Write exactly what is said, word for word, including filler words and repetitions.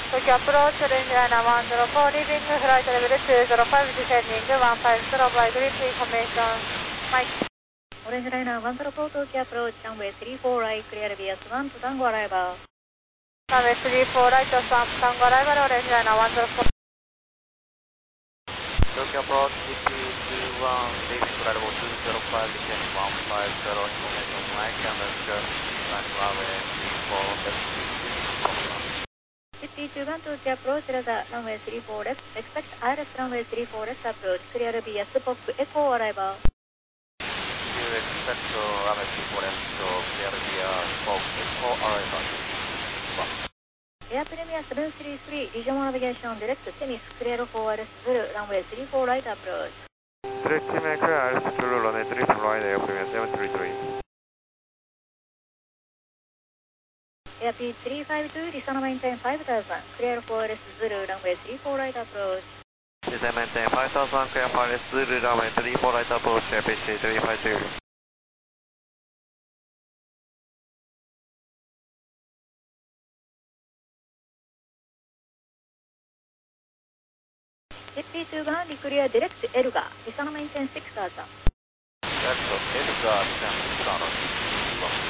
Tokyo approach, range liner one zero four, leaving flight level two zero five, descending one five zero by grid information. Mike. Orange liner one zero four, Tokyo approach, runway three four right, clear B S one to Tango arrival. Runway three four right, one to Tango arrival, orange liner one zero four. Tokyo approach, T P two one, leaving flight level two zero five, descending one five zero, information. Mike, and just runway three four left. T P two one, Tokyo approach, radar runway three four left, expect I L S runway three four left approach, clear B S pop echo arrival. You expect to runway three four left to clear the pop echo arrival. Air Premier seven three three, regional navigation direct Tennis, clear for R S Zulu, runway three four right approach. Direct Team clear R S Zulu, runway three four right, Air Premier seven three three. Air P three five two, descend maintain five thousand, clear for R S Zulu, runway three four right approach. Descend maintain five thousand, clear for R S Zulu, runway three four right approach, Air P three five two. T P two one, clear direct Elga, descend maintain six thousand. That's Elga, descend six thousand.